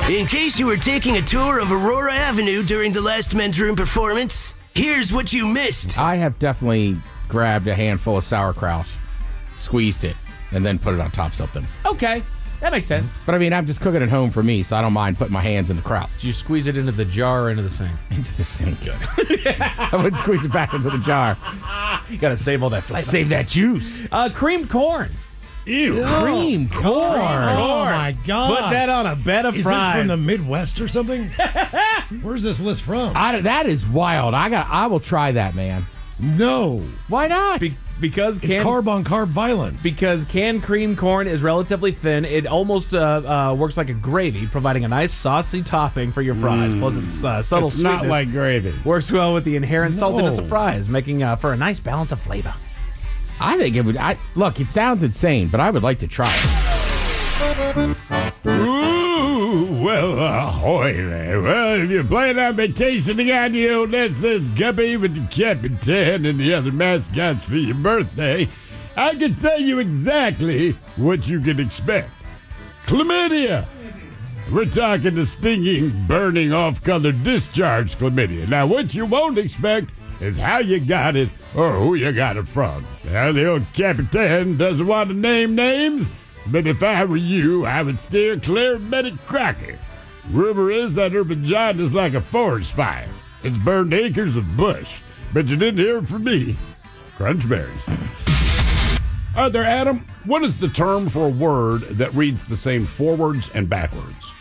In case you were taking a tour of Aurora Avenue during the last Men's Room performance, here's what you missed. I have definitely grabbed a handful of sauerkraut, squeezed it, and then put it on top of something. Okay, that makes sense. But I mean, I'm just cooking at home for me, so I don't mind putting my hands in the kraut. Do you squeeze it into the jar or into the sink? Into the sink. Good. I would squeeze it back into the jar. You gotta save all that flavor. Save that juice. Creamed corn. Ew. Cream corn. Oh, my God. Put that on a bed of Is fries. this from the Midwest or something? Where's this list from? That is wild. I will try that, man. No. Why not? Because It's carb-on-carb violence. Because canned cream corn is relatively thin. It almost works like a gravy, providing a nice saucy topping for your fries. Plus, it's subtle It's sweetness. not like gravy. Works well with the inherent saltiness of fries, making for a nice balance of flavor. I think it would. Look, it sounds insane, but I would like to try it. Ooh, well, ahoy there. Well, if you're planning on vacationing on your own SS Guppy with the Captain and the other mascots for your birthday, I can tell you exactly what you can expect. Chlamydia. We're talking the stinging, burning, off-color discharge chlamydia. Now, what you won't expect is how you got it or who you got it from. Now, the old Capitan doesn't want to name names, but if I were you, I would steer clear of Betty Crocker. Rumor is that her vagina's like a forest fire. It's burned acres of bush, but you didn't hear it from me. Crunch berries. All right there, Adam, what is the term for a word that reads the same forwards and backwards?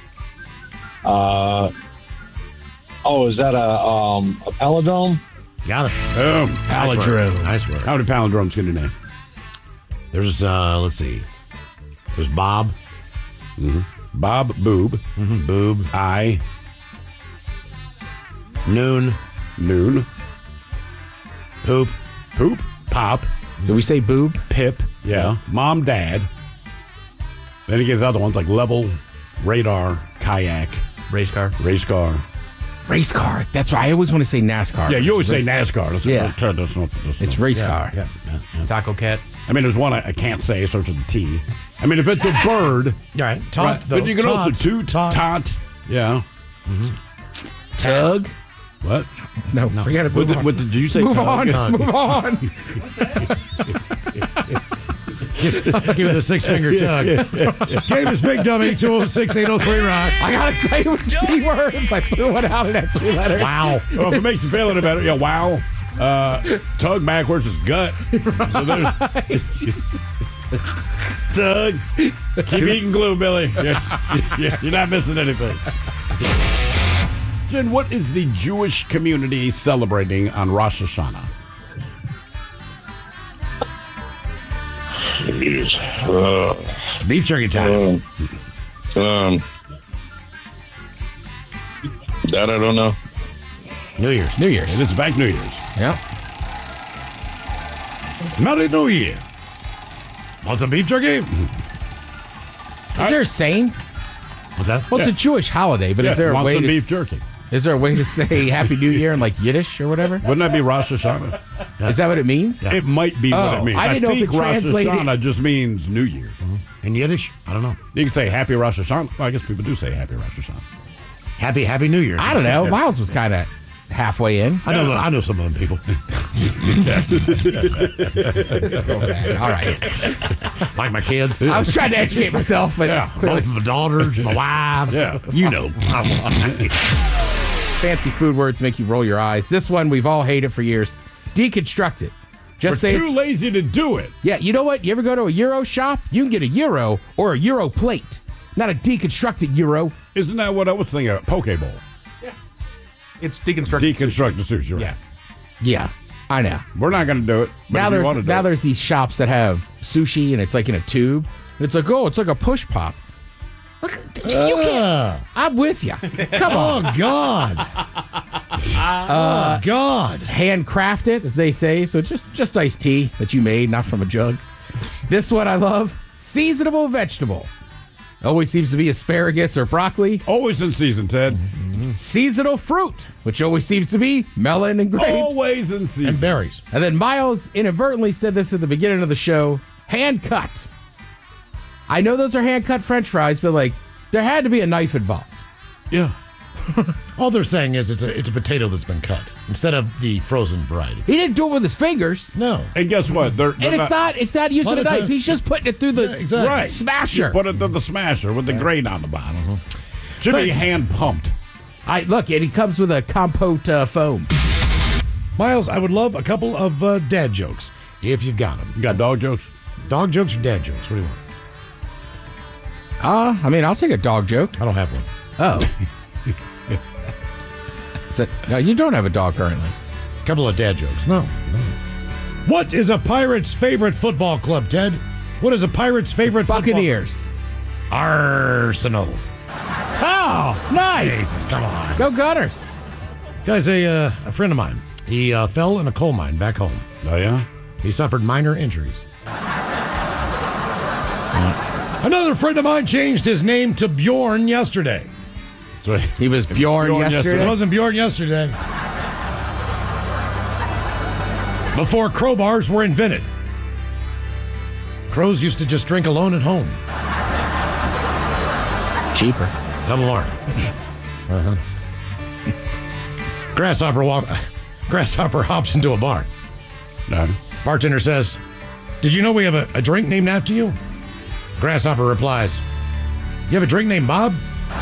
Is that a palindrome? Got it. Palindrome. Nice word. How many palindromes can you name? There's, let's see. There's Bob. Bob, boob. Boob. I, Noon. noon. Poop. Poop. Pop. Do we say boob? Pip. Yeah. Mom, dad. Then he gets other ones like level, radar, kayak, Race car. race car. Race car. That's why I always want to say NASCAR. Yeah, you always say NASCAR. That's It's race car. Yeah. Taco cat. I mean, there's one I can't say. It starts with a T. I mean, if it's a bird. All right. Taunt, Right, though. but you can also toot, taunt. Yeah. Tug? What? No, forget it. Move on. What did you say? Move tug? on. Move on. Give it a six-finger tug. Game is Big Dummy, 206-803-ROCK. I gotta say it with 2 words. I threw one out of that 2 letters. Wow. Well, if it makes you feel any better, yeah, wow. Tug backwards is gut. So there's tug. Keep eating glue, Billy. You're not missing anything. Jen, what is the Jewish community celebrating on Rosh Hashanah? Beef jerky time. That I don't know. New Year's. New Year's. It is back New Year's. Yep. Merry New Year. Want some beef jerky? Is there a saying? What's that? Well, it's a Jewish holiday, but is there a want way some to beef jerky? Is there a way to say Happy New Year in like Yiddish or whatever? Wouldn't that be Rosh Hashanah? Is that what it means? It might be what Oh, it means. I didn't know if think it Rosh translated- Hashanah just means New Year. In Yiddish? I don't know. You can say Happy Rosh Hashanah. Well, I guess people do say Happy Rosh Hashanah. Happy New Year's. I don't know. Miles was kind of halfway in. I know some of them people. So bad. All right. Like my kids. I was trying to educate myself, but it's clearly Both my daughters, my wives. Yeah. You know. fancy food words make you roll your eyes. This one, we've all hated for years. Deconstruct it. Just We're say too it's lazy to do it. Yeah, you know what? You ever go to a Euro shop? You can get a Euro or a Euro plate, not a deconstructed Euro. Isn't that what I was thinking of? Poke bowl. It's deconstructed. Deconstruct the sushi, right? Yeah. Yeah, I know. We're not going to do it. But Now if you want to do it. there's these shops that have sushi and it's like in a tube. And it's like, oh, it's like a push pop. Look, you can't. I'm with you. Come on. Oh, God. Oh, God. Handcrafted, as they say. So it's just iced tea that you made, not from a jug. This one I love. Seasonable vegetable. Always seems to be asparagus or broccoli. Always in season, Ted. Seasonal fruit, which always seems to be melon and grapes. Always in season. And berries. And then Miles inadvertently said this at the beginning of the show, hand cut. I know those are hand cut French fries, but like There had to be a knife involved. Yeah. All they're saying is it's a potato that's been cut instead of the frozen variety. He didn't do it with his fingers. No. And guess what? They're And it's not using Lot a of knife. times- He's just putting it through the exactly. Right. smasher. You put it through the smasher with the grate on the bottom. Should be hand pumped. Look, and he comes with a compote foam. Miles, I would love a couple of dad jokes if you've got them. You got dog jokes? Dog jokes or dad jokes? What do you want? I mean, I'll take a dog joke. I don't have one. Oh. No, you don't have a dog currently. A couple of dad jokes. No. What is a Pirate's favorite football club, Ted? What is a Pirate's favorite Buccaneers. Arsenal. Oh, nice. Jesus, come on. Go Gunners. Guys, a friend of mine, he fell in a coal mine back home. Oh, yeah? He suffered minor injuries. Another friend of mine changed his name to Bjorn yesterday. He was Bjorn yesterday. It wasn't Bjorn yesterday. Before crowbars were invented, crows used to just drink alone at home. Cheaper. Double R. Grasshopper hops into a bar. No. Bartender says, "Did you know we have a drink named after you?" Grasshopper replies, "You have a drink named Bob?"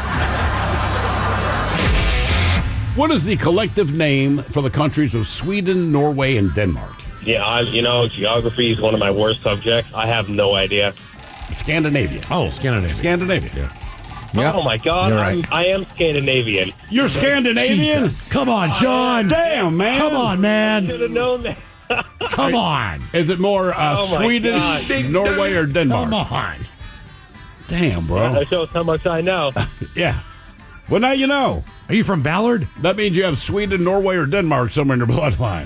What is the collective name for the countries of Sweden, Norway, and Denmark? Yeah, geography is one of my worst subjects. I have no idea. Scandinavia. Oh, Scandinavia. Scandinavia. Yep. Oh my God, You're right. I am Scandinavian. You're Scandinavian? Jesus. Come on, Sean. Damn, man. Come on, man. Should have known that. Come on. Is it more Oh, my Swedish, God. Norway, or Denmark? Come on. Damn, bro. That shows how much I know. Yeah. Well, now you know. Are you from Ballard? That means you have Sweden, Norway, or Denmark somewhere in your bloodline.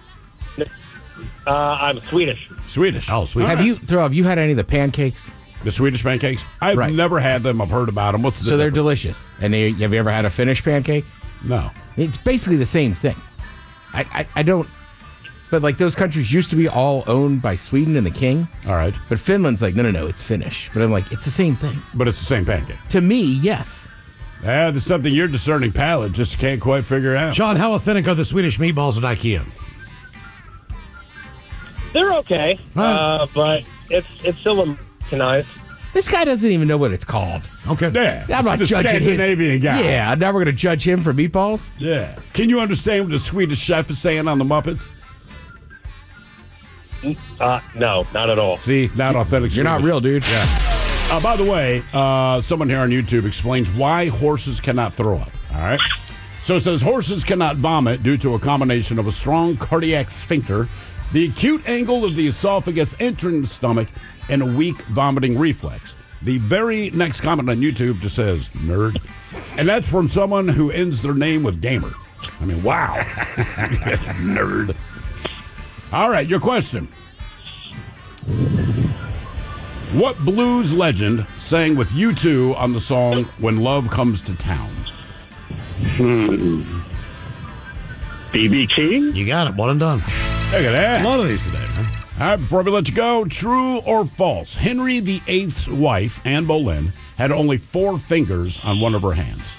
I'm Swedish. Swedish. Oh, sweet. Have you had any of the pancakes? The Swedish pancakes? I've Right. never had them. I've heard about them. What's the So they're difference? delicious. And have you ever had a Finnish pancake? No. It's basically the same thing. I don't. But like those countries used to be all owned by Sweden and the king. All right. But Finland's like, no, it's Finnish. But I'm like, it's the same thing. But it's the same pancake. To me, yes. There's something your discerning palate just can't quite figure out. Sean, how authentic are the Swedish meatballs at IKEA? They're okay, but it's still Americanized. This guy doesn't even know what it's called. Okay. Yeah. I'm not the judging Scandinavian his. guy. Yeah, I'm never going to judge him for meatballs. Yeah. Can you understand what the Swedish chef is saying on the Muppets? No, not at all. See, not authentic. You're not Swedish. real, dude. Yeah. By the way, someone here on YouTube explains why horses cannot throw up. All right. So it says horses cannot vomit due to a combination of a strong cardiac sphincter, the acute angle of the esophagus entering the stomach, and a weak vomiting reflex. The very next comment on YouTube just says, nerd. And that's from someone who ends their name with gamer. I mean, wow. Nerd. All right, your question. What blues legend sang with U2 on the song When Love Comes to Town? B.B. King? You got it. One and done. Look at that. A lot of these today, man. All right, before we let you go, true or false? Henry VIII's wife, Anne Boleyn, had only 4 fingers on one of her hands.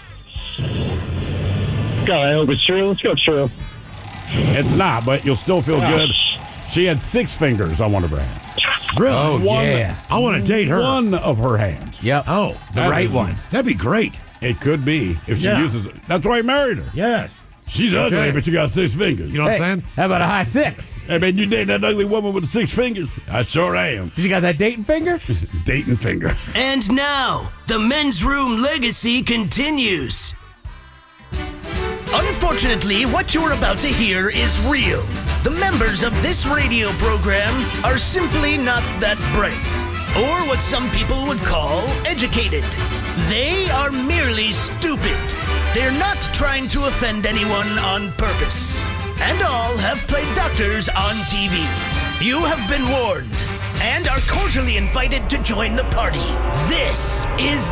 God, I hope it's true. Let's go true. It's not, but you'll still feel good. She had 6 fingers on one of her hands. Really? Oh, One- yeah. I want to date her. One of her hands. Yep. Oh, the that right is- one. That'd be great. It could be if she Yeah. uses it. That's why he married her. Yes. She's ugly, Okay. but you got 6 fingers. You know what Hey, I'm saying? how about a high 6? Hey, man, you dating that ugly woman with 6 fingers? I sure am. Did you got that dating finger? Dating finger. And now, the men's room legacy continues. Unfortunately, what you're about to hear is real. The members of this radio program are simply not that bright, or what some people would call educated. They are merely stupid. They're not trying to offend anyone on purpose. And all have played doctors on TV. You have been warned and are cordially invited to join the party. This is